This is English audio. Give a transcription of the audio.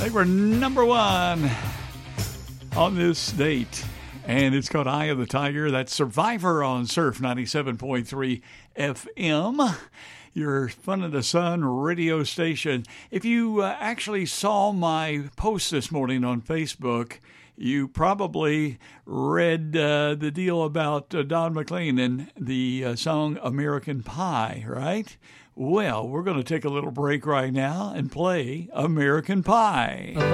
They were number one on this date, and it's called Eye of the Tiger. That's Survivor on Surf 97.3 FM, your Fun of the Sun radio station. If you actually saw my post this morning on Facebook, you probably read the deal about Don McLean and the song American Pie, right? Well, we're going to take a little break right now and play American Pie.